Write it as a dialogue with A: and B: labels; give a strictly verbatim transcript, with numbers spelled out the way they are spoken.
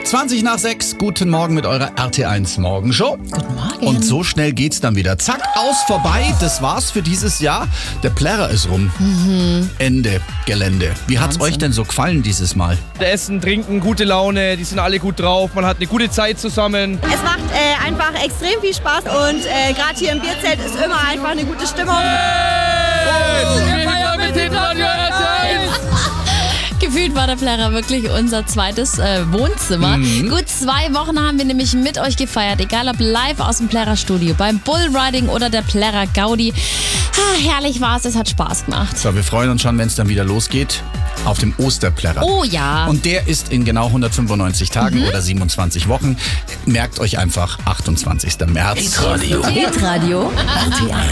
A: zwanzig nach sechs, guten Morgen mit eurer R T eins Morgenshow.
B: Guten Morgen.
A: Und so schnell geht's dann wieder. Zack, aus, vorbei. Das war's für dieses Jahr. Der Plärrer ist rum. Mhm. Ende Gelände. Wie hat's
B: Wahnsinn.
A: euch denn so gefallen dieses Mal?
C: Essen, Trinken, gute Laune, die sind alle gut drauf, man hat eine gute Zeit zusammen.
D: Es macht äh, einfach extrem viel Spaß und äh, gerade hier im Bierzelt ist immer einfach eine gute Stimmung.
B: Gefühlt war der Plärrer wirklich unser zweites äh, Wohnzimmer.
A: Mhm.
B: Gut zwei Wochen haben wir nämlich mit euch gefeiert, egal ob live aus dem Plärrerstudio, beim Bullriding oder der Plärrer Gaudi. Ah, herrlich war's, es hat Spaß gemacht.
A: So, wir freuen uns schon, wenn es dann wieder losgeht auf dem Osterplärrer.
B: Oh ja.
A: Und der ist in genau hundertfünfundneunzig Tagen
B: Mhm.
A: oder siebenundzwanzig Wochen. Merkt euch einfach achtundzwanzigster März.
B: Hitradio.